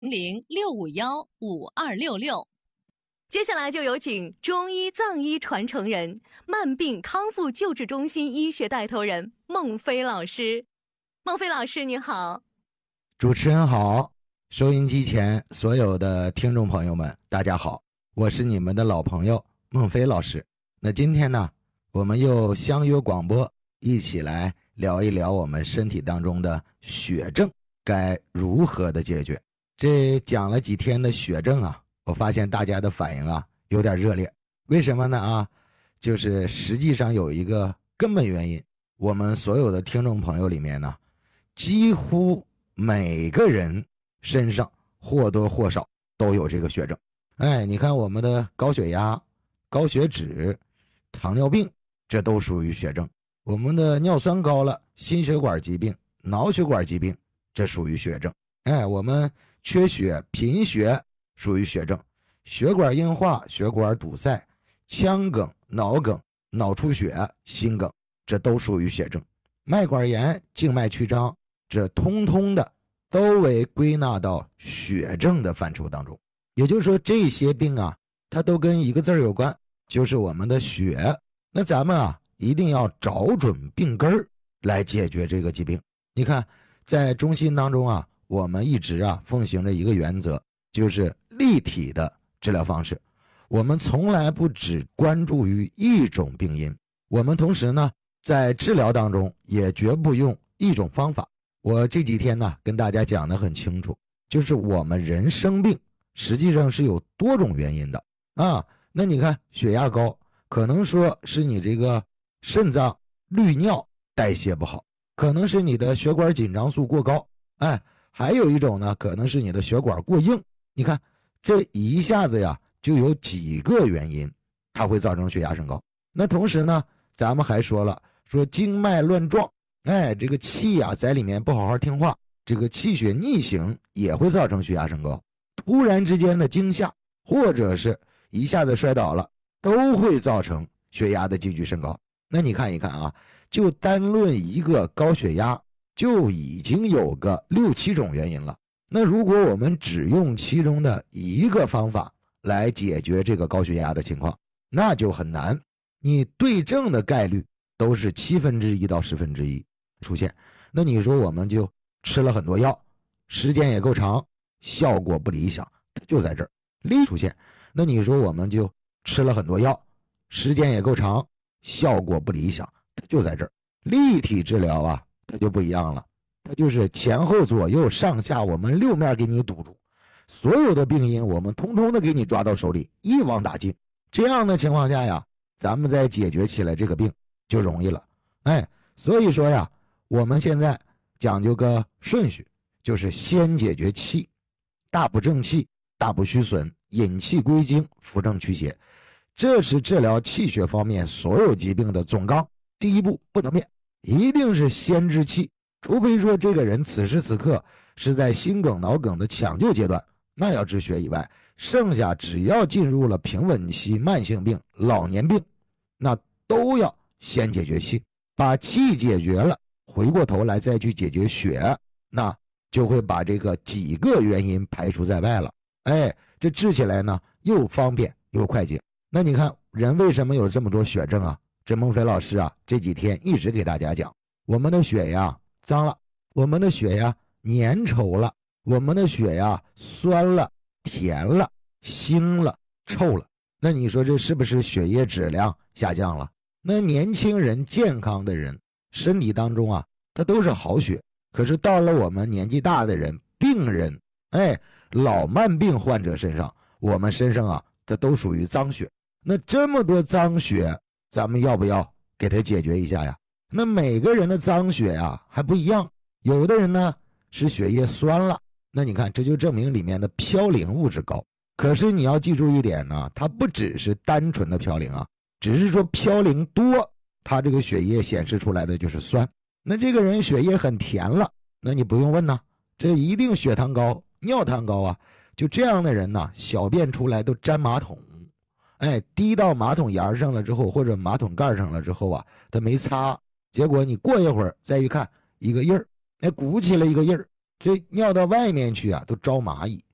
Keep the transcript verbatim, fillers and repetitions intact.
零六五幺五二六六。 接下来就有请中医藏医传承人、慢病康复救治中心医学带头人孟飞老师。孟飞老师您好。 主持人好，收音机前所有的听众朋友们大家好，我是你们的老朋友孟飞老师。那今天呢，我们又相约广播，一起来聊一聊我们身体当中的血症该如何的解决。这讲了几天的血症啊，我发现大家的反应啊有点热烈。为什么呢啊？就是实际上有一个根本原因，我们所有的听众朋友里面呢，几乎每个人身上或多或少都有这个血症。哎，你看我们的高血压、高血脂、糖尿病，这都属于血症。我们的尿酸高了，心血管疾病、脑血管疾病，这属于血症。哎，我们缺血、贫血属于血症，血管硬化、血管堵塞、腔梗、脑梗、脑出血、心梗，这都属于血症。脉管炎、静脉曲张，这通通的都为归纳到血症的范畴当中。也就是说，这些病啊，它都跟一个字有关，就是我们的血。那咱们啊，一定要找准病根儿来解决这个疾病。你看，在中心当中啊，我们一直啊奉行着一个原则，就是立体的治疗方式。我们从来不只关注于一种病因，我们同时呢，在治疗当中也绝不用一种方法。我这几天呢，跟大家讲得很清楚，就是我们人生病实际上是有多种原因的啊。那你看血压高，可能说是你这个肾脏滤尿代谢不好，可能是你的血管紧张素过高，哎，还有一种呢，可能是你的血管过硬。你看这一下子呀，就有几个原因，它会造成血压升高。那同时呢，咱们还说了，说经脉乱撞，哎，这个气呀在里面不好好听话，这个气血逆行也会造成血压升高。突然之间的惊吓，或者是一下子摔倒了，都会造成血压的急剧升高。那你看一看啊，就单论一个高血压，就已经有个六七种原因了。那如果我们只用其中的一个方法来解决这个高血压的情况，那就很难。你对症的概率都是七分之一到十分之一出现。那你说我们就吃了很多药，时间也够长，效果不理想，就在这儿力出现。那你说我们就吃了很多药，时间也够长，效果不理想，就在这儿立体治疗啊，它就不一样了。它就是前后左右上下我们六面给你堵住，所有的病因我们通通的给你抓到手里，一网打尽。这样的情况下呀，咱们再解决起来这个病就容易了。哎，所以说呀，我们现在讲究个顺序，就是先解决气，大补正气，大补虚损，引气归经，扶正祛邪，这是治疗气血方面所有疾病的总纲。第一步不能变，一定是先治气，除非说这个人此时此刻是在心梗脑梗的抢救阶段，那要治血以外，剩下只要进入了平稳期、慢性病、老年病，那都要先解决气，把气解决了，回过头来再去解决血，那就会把这个几个原因排除在外了。哎，这治起来呢又方便又快捷。那你看人为什么有这么多血症啊？这孟非老师啊这几天一直给大家讲，我们的血呀脏了，我们的血呀粘稠了，我们的血呀酸了、甜了、腥了、臭了。那你说这是不是血液质量下降了？那年轻人、健康的人身体当中啊，它都是好血，可是到了我们年纪大的人、病人，哎，老慢病患者身上，我们身上啊，它都属于脏血。那这么多脏血，咱们要不要给它解决一下呀？那每个人的脏血呀还不一样，有的人呢是血液酸了，那你看这就证明里面的嘌呤物质高。可是你要记住一点呢，它不只是单纯的嘌呤啊，只是说嘌呤多，它这个血液显示出来的就是酸。那这个人血液很甜了，那你不用问呢，这一定血糖高、尿糖高啊。就这样的人呢，小便出来都沾马桶，哎，滴到马桶沿上了之后，或者马桶盖上了之后啊，他没擦，结果你过一会儿再一看，一个印儿，哎，鼓起了一个印儿，这尿到外面去啊，都招蚂蚁。